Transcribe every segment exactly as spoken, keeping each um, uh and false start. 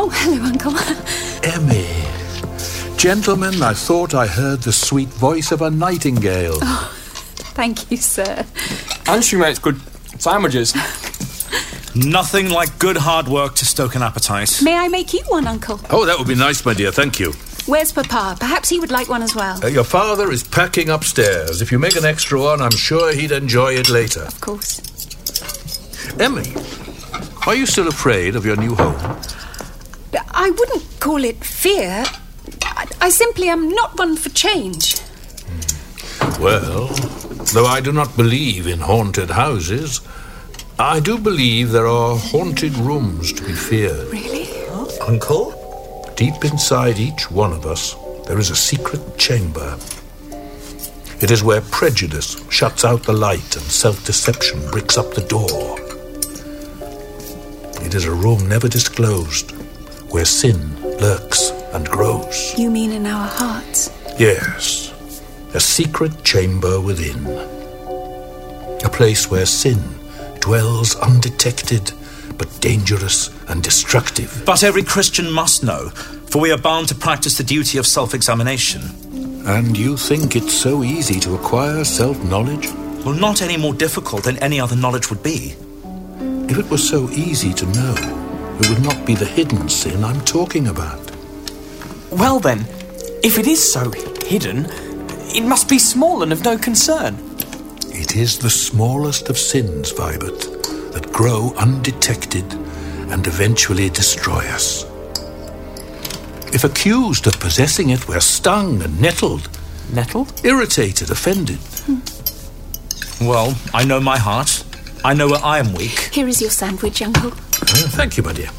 hello, Uncle. Emmy. Gentlemen, I thought I heard the sweet voice of a nightingale. Oh, thank you, sir. And she makes good sandwiches. Nothing like good hard work to stoke an appetite. May I make you one, Uncle? Oh, that would be nice, my dear, thank you. Where's Papa? Perhaps he would like one as well. Uh, your father is packing upstairs. If you make an extra one, I'm sure he'd enjoy it later. Of course. Emmy, are you still afraid of your new home? I wouldn't call it fear. I, I simply am not one for change. Well, though I do not believe in haunted houses, I do believe there are haunted rooms to be feared. Really? Uncle? Deep inside each one of us, there is a secret chamber. It is where prejudice shuts out the light and self-deception bricks up the door. It is a room never disclosed, where sin lurks and grows. You mean in our hearts? Yes, a secret chamber within. A place where sin dwells undetected, but dangerous and destructive. But every Christian must know, for we are bound to practice the duty of self-examination. And you think it's so easy to acquire self-knowledge? Well, not any more difficult than any other knowledge would be. If it was so easy to know, it would not be the hidden sin I'm talking about. Well then, if it is so hidden, it must be small and of no concern. It is the smallest of sins, Vibert, that grow undetected and eventually destroy us. If accused of possessing it, we're stung and nettled. Nettled? Irritated, offended. Hmm. Well, I know my heart. I know where I am weak. Here is your sandwich, Uncle. Uh, thank you, my dear.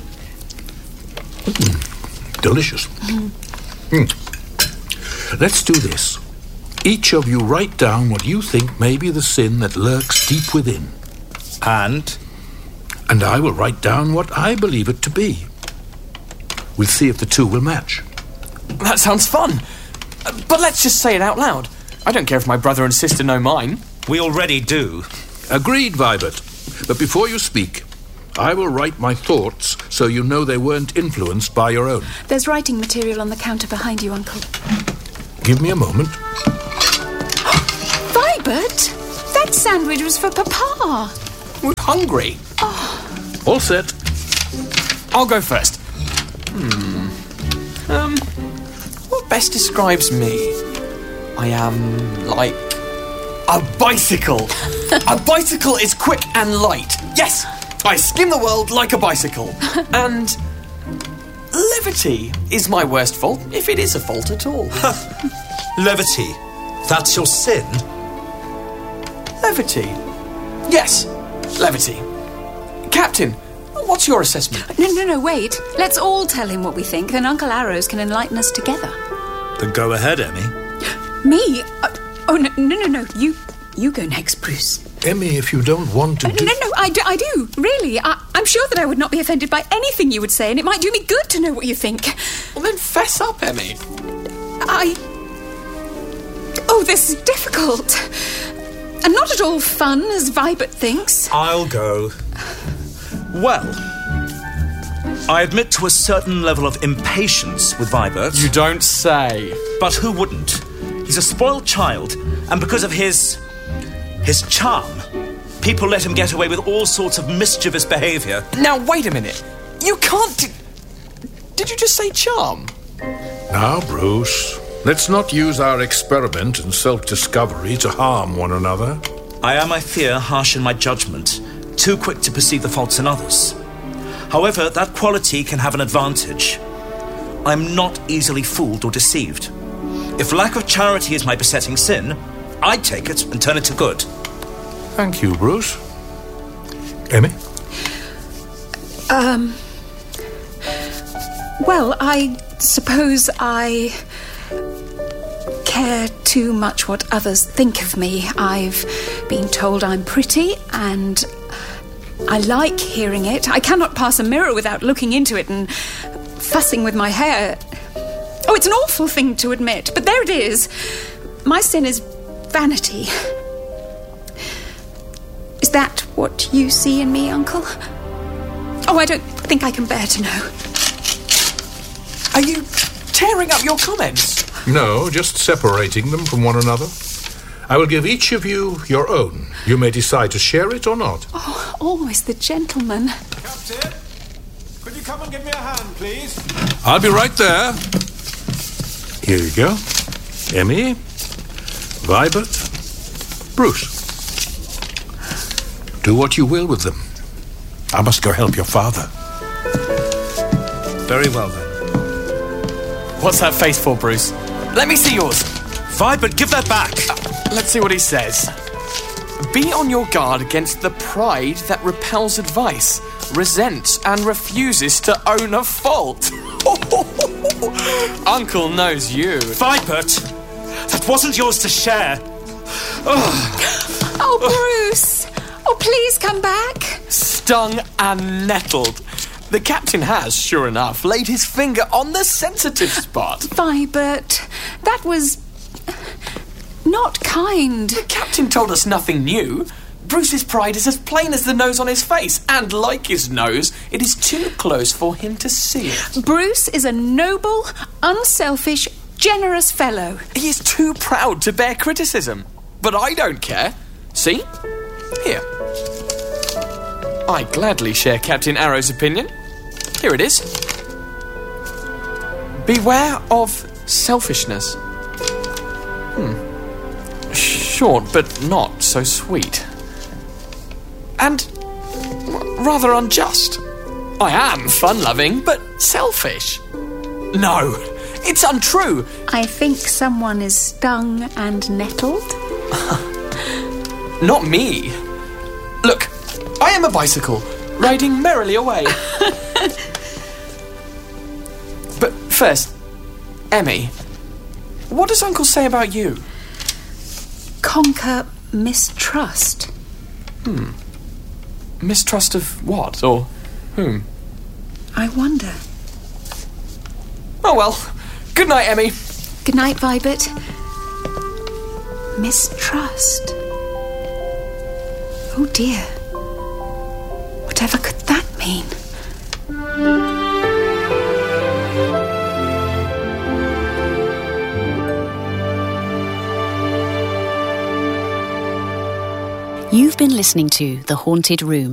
Mm, delicious. Mm. Mm. Let's do this. Each of you write down what you think may be the sin that lurks deep within. And? And I will write down what I believe it to be. We'll see if the two will match. That sounds fun. Uh, but let's just say it out loud. I don't care if my brother and sister know mine. We already do. Agreed, Vibert. But before you speak, I will write my thoughts so you know they weren't influenced by your own. There's writing material on the counter behind you, Uncle. Give me a moment. Vibert! That sandwich was for Papa. We're hungry. Oh. All set. I'll go first. Hmm. Um, what best describes me? I am like a bicycle. A bicycle is quick and light. Yes, I skim the world like a bicycle. And levity is my worst fault, if it is a fault at all. Levity? That's your sin? Levity? Yes, levity. Captain, what's your assessment? No, no, no, wait. Let's all tell him what we think, then Uncle Arrows can enlighten us together. Then go ahead, Emmy. Me? Uh, oh, no, no, no, no. You you go next, Bruce. Emmy, if you don't want to Uh, do... no, no, I do, I do. Really. I, I'm sure that I would not be offended by anything you would say, and it might do me good to know what you think. Well, then fess up, Emmy. I... Oh, this is difficult. And not at all fun, as Vibert thinks. I'll go. Well, I admit to a certain level of impatience with Vibert. You don't say. But who wouldn't? He's a spoiled child, and because of his... his charm, people let him get away with all sorts of mischievous behaviour. Now, wait a minute. You can't... D- Did you just say charm? Now, Bruce, let's not use our experiment in self-discovery to harm one another. I am, I fear, harsh in my judgment, too quick to perceive the faults in others. However, that quality can have an advantage. I'm not easily fooled or deceived. If lack of charity is my besetting sin, I'd take it and turn it to good. Thank you, Bruce. Emmy? Um... Well, I suppose I care too much what others think of me. I've been told I'm pretty, and I like hearing it. I cannot pass a mirror without looking into it and fussing with my hair. Oh, it's an awful thing to admit, but there it is. My sin is vanity. Is that what you see in me, Uncle? Oh, I don't think I can bear to know. Are you tearing up your comments? No, just separating them from one another. I will give each of you your own. You may decide to share it or not. Oh, always the gentleman. Captain, could you come and give me a hand, please? I'll be right there. Here you go. Emmy, Vibert, Bruce. Do what you will with them. I must go help your father. Very well, then. What's that face for, Bruce? Let me see yours. Vibert, give that back! Uh, let's see what he says. Be on your guard against the pride that repels advice, resents and refuses to own a fault. Uncle knows you. Vibert! That wasn't yours to share. Oh, oh Bruce! Oh, please come back. Stung and nettled. The captain has, sure enough, laid his finger on the sensitive spot. Vibert, that was not kind. The captain told us nothing new. Bruce's pride is as plain as the nose on his face, and like his nose, it is too close for him to see it. Bruce is a noble, unselfish, generous fellow. He is too proud to bear criticism. But I don't care. See? Here. I gladly share Captain Arrow's opinion. Here it is. Beware of selfishness. Hmm. Short, but not so sweet. And r- rather unjust. I am fun-loving, but selfish. No, it's untrue. I think someone is stung and nettled. Not me. Look, I am a bicycle, riding merrily away. But first, Emmy, what does Uncle say about you? Conquer mistrust. Hmm. Mistrust of what, or whom? I wonder. Oh well. Good night, Emmy. Good night, Vibert. Mistrust. Oh dear. Whatever could that mean? You've been listening to The Haunted Room.